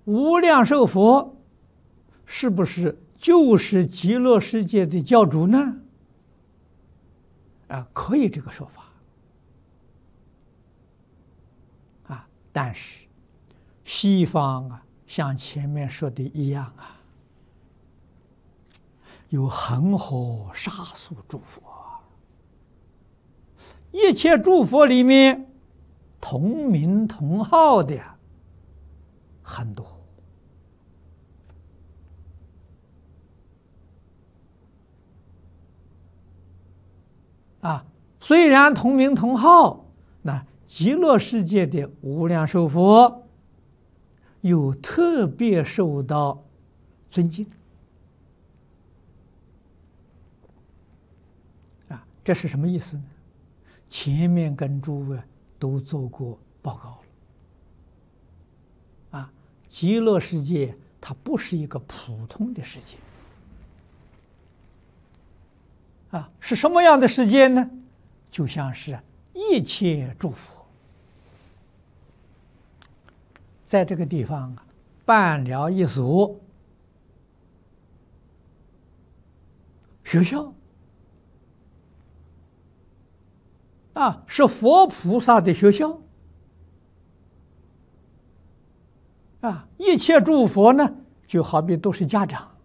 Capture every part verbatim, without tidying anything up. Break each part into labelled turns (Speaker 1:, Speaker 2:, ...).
Speaker 1: 无量寿佛是不是就是极乐世界的教主呢？啊，可以这个说法。啊，但是西方啊，像前面说的一样啊，有恒河沙数诸佛，一切诸佛里面同名同号的很多。啊，虽然同名同号，那极乐世界的无量寿佛又特别受到尊敬。啊，这是什么意思呢？前面跟诸位都做过报告了。啊，极乐世界它不是一个普通的世界。啊，是什么样的世界呢？就像是一切诸佛在这个地方啊，办了一所学校，啊，是佛菩萨的学校，啊，一切诸佛呢，就好比都是家长。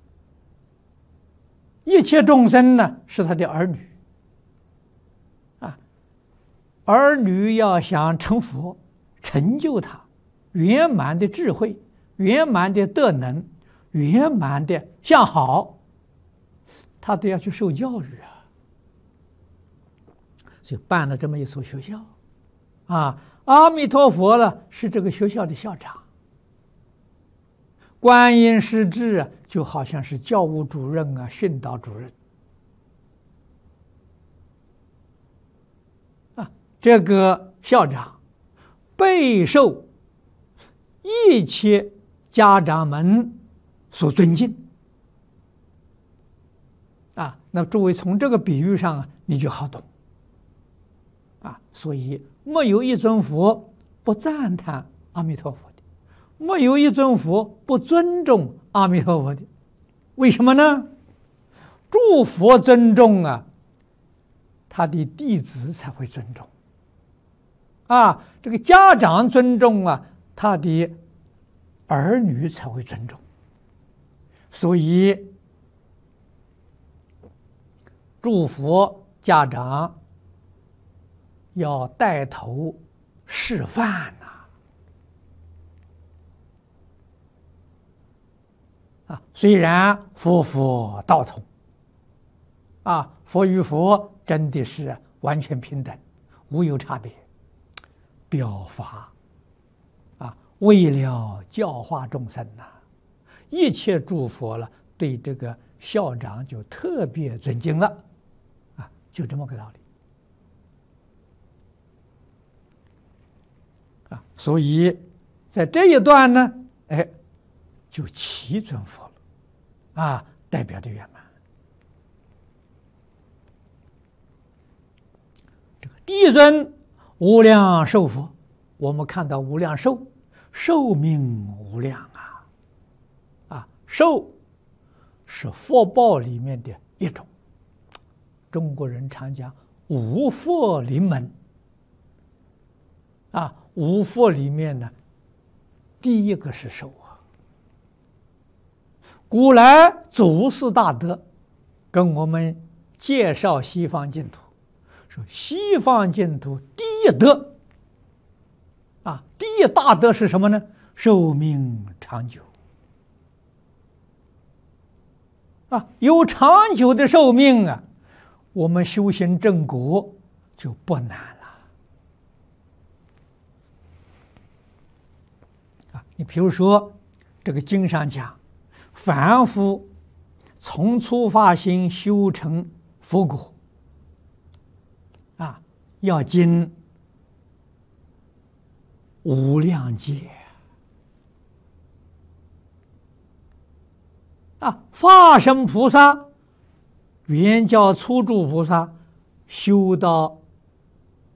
Speaker 1: 一切众生呢，是他的儿女，啊，儿女要想成佛，成就他圆满的智慧、圆满的德能、圆满的相好，他都要去受教育啊。所以办了这么一所学校，啊，阿弥陀佛呢是这个学校的校长，观音师智啊，就好像是教务主任啊、训导主任啊。这个校长备受一切家长们所尊敬啊。那诸位从这个比喻上啊，你就好懂啊。所以没有一尊佛不赞叹阿弥陀佛的，没有一尊佛不尊重阿弥陀佛的。为什么呢？诸佛尊重啊，他的弟子才会尊重啊，这个家长尊重啊，他的儿女才会尊重。所以诸佛家长要带头示范呐。啊，虽然佛佛道同，啊，佛与佛真的是完全平等，无有差别。表法啊，为了教化众生呐、啊，一切诸佛了，对这个校长就特别尊敬了，啊，就这么个道理。啊，所以在这一段呢，哎。就七尊佛了，啊，代表的圆满。这个第一尊无量寿佛，我们看到无量寿，寿命无量啊，啊，寿是福报里面的一种。中国人常讲五福临门，啊，五福里面呢，第一个是寿。古来祖师大德跟我们介绍西方净土，说西方净土第一德啊，第一大德是什么呢？寿命长久啊，有长久的寿命啊，我们修行正果就不难了啊。你比如说这个经上讲，凡夫从初发心修成佛果，啊，要经无量劫啊。化身菩萨、原教初住菩萨修到